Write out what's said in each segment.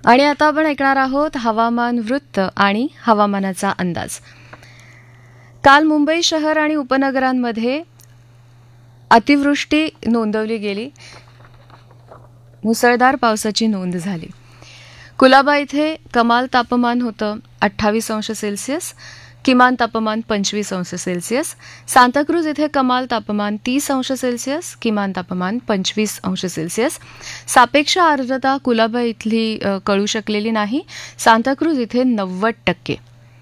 आणि आता आपण ऐकणार आहोत हवामान वृत्त आणि हवामानाचा अंदाज. काल मुंबई शहर आणि उपनगरांमध्ये अतिवृष्टी नोंदवली गेली. मुसळधार पावसाची नोंद झाली. कुलाबा इथे कमाल तापमान होतं 28 अंश सेल्सिअस, किमान तापमान 25 अंश सेल्सिअस. सांताक्रूज इथे कमाल तापमान 30 अंश सेल्सिअस, किमान तापमान 25 अंश सेल्सिअस. सापेक्ष आर्द्रता कुलाबा इथली कळू शकलेली नाही. सांताक्रूज इथे 90%.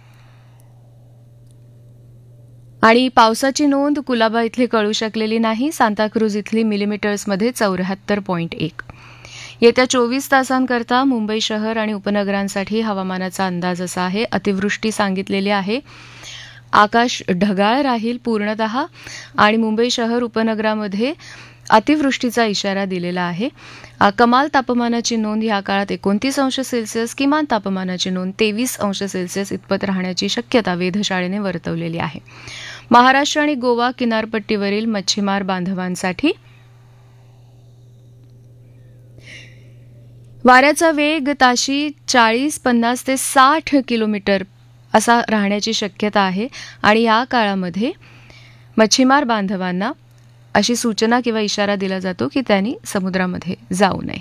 आणि पावसाची नोंद कुलाबा इथली कळू शकलेली नाही. सांताक्रूज इथली मिलीमीटर्समध्ये 74.1. येत्या 24 तासांकरता मुंबई शहर आणि उपनगरांसाठी हवामानाचा अंदाज असा आहे. अतिवृष्टी सांगितलेली आहे. आकाश ढगाळ राहील पूर्णतः आणि मुंबई शहर उपनगरामध्ये अतिवृष्टीचा इशारा दिलेला आहे. कमाल तापमानाची नोंद या काळात 29 अंश सेल्सिअस, किमान तापमानाची नोंद 23 अंश सेल्सिअस इतपत राहण्याची शक्यता वेधशाळेने वर्तवलेली आहे. महाराष्ट्र आणि गोवा किनारपट्टीवरील मच्छीमार बांधवांसाठी वाऱ्याचा वेग ताशी 40-50 ते 60 किलोमीटर असा राहण्याची शक्यता आहे. आणि या काळामध्ये मच्छीमार बांधवांना अशी सूचना किंवा इशारा दिला जातो की त्यांनी समुद्रामध्ये जाऊ नये.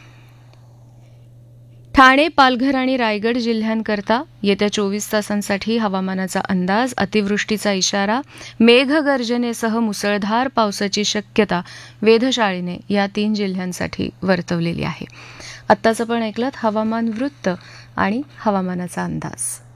ठाणे, पालघर आणि रायगड जिल्ह्यांकरता येत्या 24 तासांसाठी हवामानाचा अंदाज. अतिवृष्टीचा इशारा, मेघगर्जनेसह मुसळधार पावसाची शक्यता वेधशाळेने या 3 जिल्ह्यांसाठी वर्तवलेली आहे. आत्ताच आपण ऐकलत हवामान वृत्त आणि हवामानाचा अंदाज.